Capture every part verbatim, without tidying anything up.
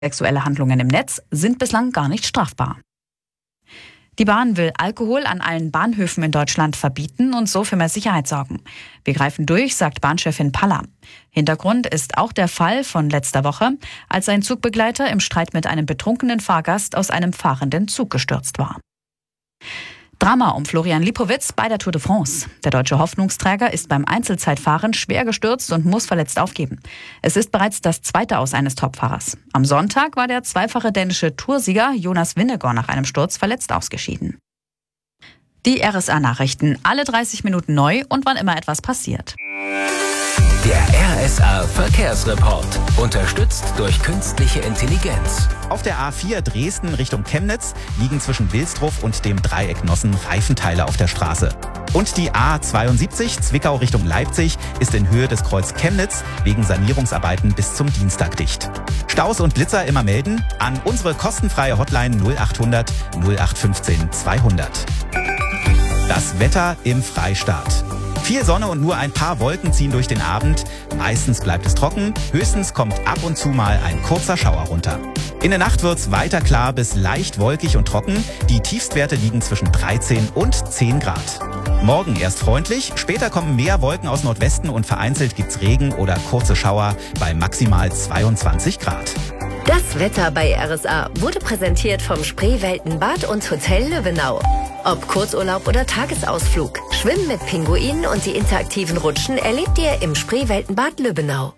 Sexuelle Handlungen im Netz sind bislang gar nicht strafbar. Die Bahn will Alkohol an allen Bahnhöfen in Deutschland verbieten und so für mehr Sicherheit sorgen. Wir greifen durch, sagt Bahnchefin Palla. Hintergrund ist auch der Fall von letzter Woche, als ein Zugbegleiter im Streit mit einem betrunkenen Fahrgast aus einem fahrenden Zug gestürzt war. Drama um Florian Lipowitz bei der Tour de France. Der deutsche Hoffnungsträger ist beim Einzelzeitfahren schwer gestürzt und muss verletzt aufgeben. Es ist bereits das zweite Aus eines Topfahrers. Am Sonntag war der zweifache dänische Toursieger Jonas Vingegaard nach einem Sturz verletzt ausgeschieden. Die R S A-Nachrichten, alle dreißig Minuten neu und wann immer etwas passiert. Der R S A-Verkehrsreport, unterstützt durch künstliche Intelligenz. Auf der A vier Dresden Richtung Chemnitz liegen zwischen Wilsdruff und dem Dreieck Nossen Reifenteile auf der Straße. Und die A zweiundsiebzig Zwickau Richtung Leipzig ist in Höhe des Kreuz Chemnitz wegen Sanierungsarbeiten bis zum Dienstag dicht. Staus und Blitzer immer melden an unsere kostenfreie Hotline null achthundert null acht fünfzehn zweihundert. Das Wetter im Freistaat. Viel Sonne und nur ein paar Wolken ziehen durch den Abend. Meistens bleibt es trocken, höchstens kommt ab und zu mal ein kurzer Schauer runter. In der Nacht wird's weiter klar bis leicht wolkig und trocken. Die Tiefstwerte liegen zwischen dreizehn und zehn Grad. Morgen erst freundlich, später kommen mehr Wolken aus Nordwesten und vereinzelt gibt's Regen oder kurze Schauer bei maximal zweiundzwanzig Grad. Das Wetter bei R S A wurde präsentiert vom Spreeweltenbad und Hotel Löwenau. Ob Kurzurlaub oder Tagesausflug, Schwimmen mit Pinguinen und die interaktiven Rutschen erlebt ihr im Spreeweltenbad Löwenau.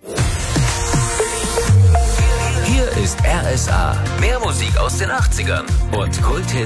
Hier ist R S A. Mehr Musik aus den achtzigern und Kulthits